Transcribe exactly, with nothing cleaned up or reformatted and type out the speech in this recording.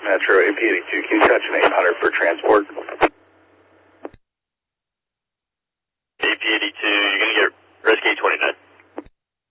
Metro A P eighty-two, can you touch an eight hundred for transport?